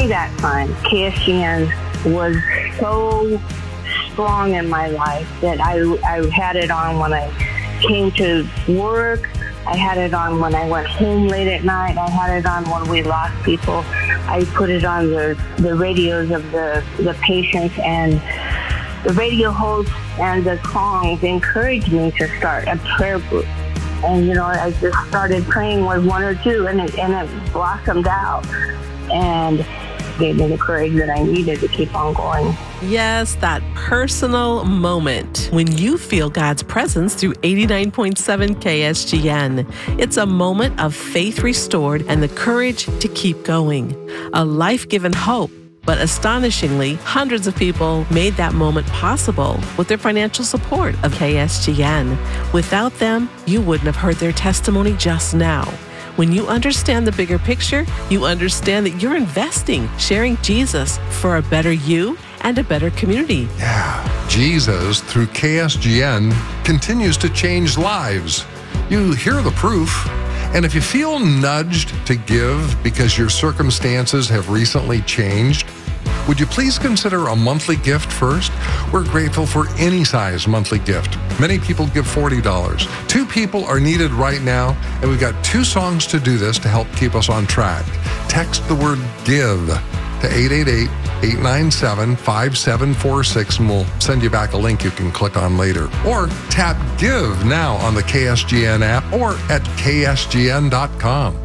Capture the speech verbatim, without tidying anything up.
during that time, K S G N was so strong in my life that I, I had it on when I came to work. I had it on when I went home late at night. I had it on when we lost people. I put it on the, the radios of the, the patients, and the radio hosts and the songs encouraged me to start a prayer group. And, you know, I just started praying with one or two, and it, and it blossomed out and gave me the courage that I needed to keep on going. Yes, that personal moment when you feel God's presence through eighty-nine point seven K S G N. It's a moment of faith restored and the courage to keep going. A life-given hope. But astonishingly, hundreds of people made that moment possible with their financial support of K S G N. Without them, you wouldn't have heard their testimony just now. When you understand the bigger picture, you understand that you're investing, sharing Jesus for a better you and a better community. Yeah, Jesus, through K S G N, continues to change lives. You hear the proof. And if you feel nudged to give because your circumstances have recently changed, would you please consider a monthly gift first? We're grateful for any size monthly gift. Many people give forty dollars. Two people are needed right now, and we've got two songs to do this to help keep us on track. Text the word GIVE to eight eight eight, eight nine seven, five seven four six, and we'll send you back a link you can click on later. Or tap GIVE now on the K S G N app or at K S G N dot com.